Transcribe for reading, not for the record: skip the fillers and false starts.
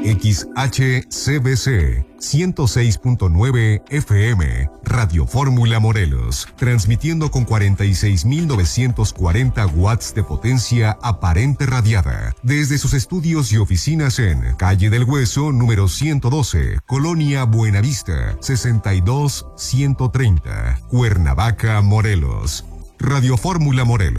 XHCBC 106.9 FM, Radio Fórmula Morelos, transmitiendo con 46.940 watts de potencia aparente radiada, desde sus estudios y oficinas en Calle del Hueso, número 112, Colonia Buenavista, 62130, Cuernavaca, Morelos. Radio Fórmula Morelos.